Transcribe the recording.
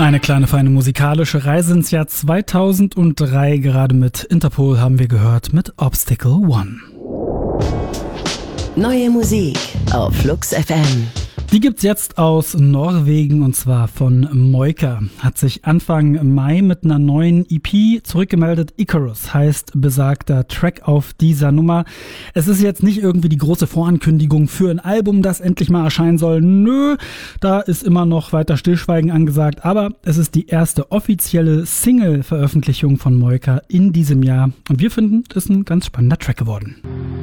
Eine kleine feine musikalische Reise ins Jahr 2003. Gerade mit Interpol haben wir gehört mit Obstacle One. Neue Musik auf Flux FM. Die gibt's jetzt aus Norwegen und zwar von Moika. Hat sich Anfang Mai mit einer neuen EP zurückgemeldet. Icarus heißt besagter Track auf dieser Nummer. Es ist jetzt nicht irgendwie die große Vorankündigung für ein Album, das endlich mal erscheinen soll. Nö, da ist immer noch weiter Stillschweigen angesagt. Aber es ist die erste offizielle Single-Veröffentlichung von Moika in diesem Jahr. Und wir finden, das ist ein ganz spannender Track geworden.